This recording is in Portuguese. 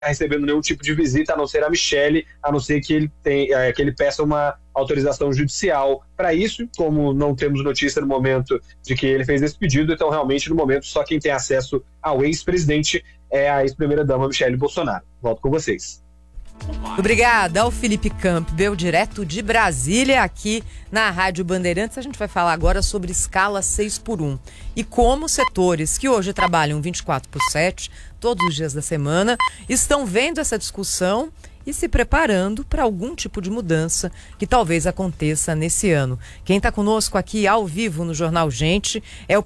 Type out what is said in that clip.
recebendo nenhum tipo de visita, a não ser a Michele, a não ser que ele peça uma autorização judicial para isso. Como não temos notícia no momento de que ele fez esse pedido, então realmente no momento só quem tem acesso ao ex-presidente é a ex-primeira-dama Michele Bolsonaro. Volto com vocês. Obrigada ao Felipe Campbell, direto de Brasília, aqui na Rádio Bandeirantes. A gente vai falar agora sobre escala 6x1 e como setores que hoje trabalham 24/7, todos os dias da semana, estão vendo essa discussão e se preparando para algum tipo de mudança que talvez aconteça nesse ano. Quem está conosco aqui ao vivo no Jornal Gente é o